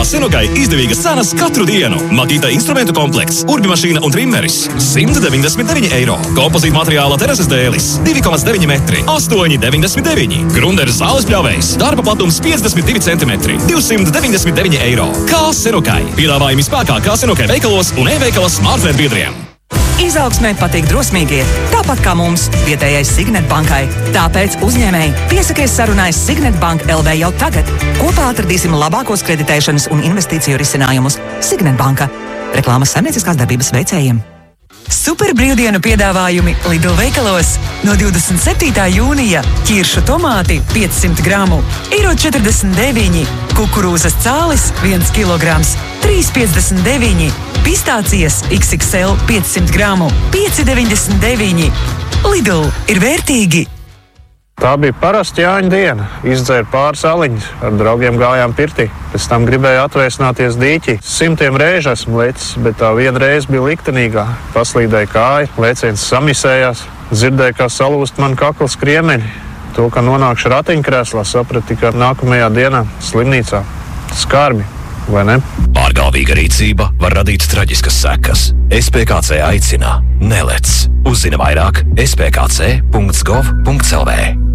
Senukai izdevīgas cenas katru dienu. Makita instrumentu komplekts, urbimašīna un trimmeris – 199 eiro. Kompozīta materiāla terases dēlis – 2,9 metri – 8,99. Grunderes zāles pļāvējs – darba platums 52 cm – 299 eiro. Kā Senukai. Piedāvājumi spēkā kā Senukai veikalos un e-veikalas smartphone biedriem. Izaugsmē patīk drosmīgie, tāpat kā mums, vietējais Signet bankai. Tāpēc uzņēmēji piesakies sarunai Signet Bank LV jau tagad. Kopā atradīsim labākos kreditēšanas un investīciju risinājumus. Signet banka. Reklāmas saimnieciskās darbības veicējiem. Super brīvdienu piedāvājumi Lidl veikalos. No 27. jūnija ķiršu tomāti 500 gramu, €49, kukurūzas cālis 1 kilograms, 3,59, pistācijas XXL 500 gramu, 5,99. Lidl ir vērtīgi! Tā bija parasta Jāņa diena. Izdzēra pāris aliņas, ar draugiem gājām pirtī. Pēc tam gribēju atvēsināties dīķī. 100 reižu esmu lecis, bet tā viena reize bija liktenīgā. Paslīdēja kāja, lēciens samisējās, dzirdēju, kā salūst man kakls kriemeļi. To, ka nonākšu ratiņkrēslā, sapratu tikai nākamajā dienā slimnīcā. Skarbi, vai ne? Pārgalvīga rīcība var radīt traģiskas sekas. SPKC aicina: nelec! Uzzini vairāk spkc.gov.lv.